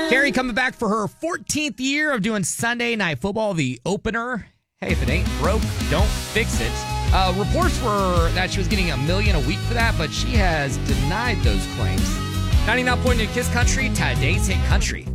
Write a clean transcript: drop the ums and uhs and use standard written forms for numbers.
Carrie coming back for her 14th year of doing Sunday Night Football, the opener. Hey, if it ain't broke, don't fix it. Reports were that she was getting $1 million a week for that, but she has denied those claims. 99.9 Kiss Country, today's hit country.